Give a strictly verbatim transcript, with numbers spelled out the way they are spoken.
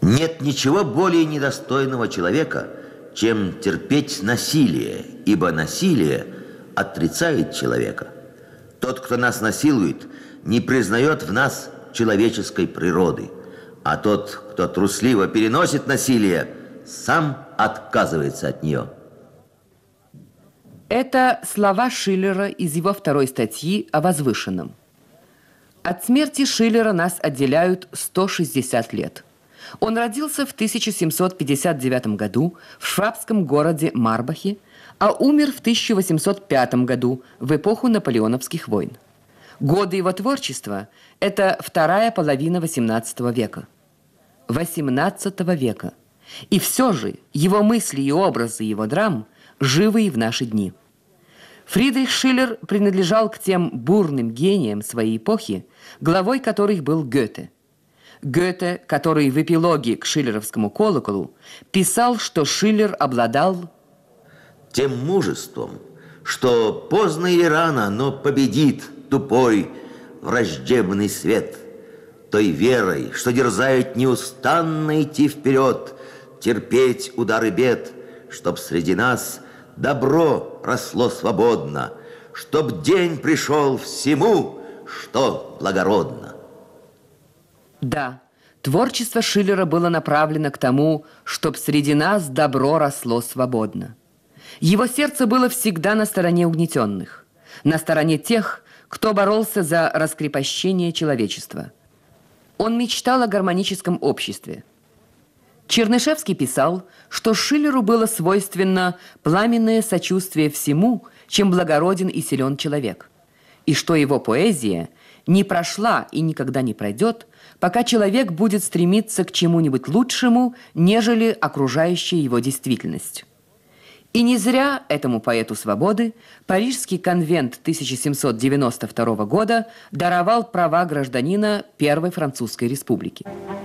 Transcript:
Нет ничего более недостойного человека, чем терпеть насилие, ибо насилие отрицает человека. Тот, кто нас насилует, не признает в нас человеческой природы, а тот, кто трусливо переносит насилие, сам отказывается от нее. Это слова Шиллера из его второй статьи о возвышенном. От смерти Шиллера нас отделяют сто шестьдесят лет. Он родился в тысяча семьсот пятьдесят девятом году в швабском городе Марбахе, а умер в тысяча восемьсот пятом году в эпоху наполеоновских войн. Годы его творчества – это вторая половина восемнадцатого века. восемнадцатого века. И все же его мысли и образы его драм живы и в наши дни. Фридрих Шиллер принадлежал к тем бурным гениям своей эпохи, главой которых был Гёте. Гёте, который в эпилоге к шиллеровскому колоколу писал, что Шиллер обладал тем мужеством, что поздно или рано, но победит тупой враждебный свет, той верой, что дерзает неустанно идти вперед, терпеть удары бед, чтоб среди нас добро росло свободно, чтоб день пришел всему, что благородно. Да, творчество Шиллера было направлено к тому, чтоб среди нас добро росло свободно. Его сердце было всегда на стороне угнетенных, на стороне тех, кто боролся за раскрепощение человечества. Он мечтал о гармоническом обществе. Чернышевский писал, что Шиллеру было свойственно пламенное сочувствие всему, чем благороден и силен человек, и что его поэзия не прошла и никогда не пройдет, пока человек будет стремиться к чему-нибудь лучшему, нежели окружающая его действительность. И не зря этому поэту свободы Парижский конвент тысяча семьсот девяносто второго года даровал права гражданина Первой Французской Республики.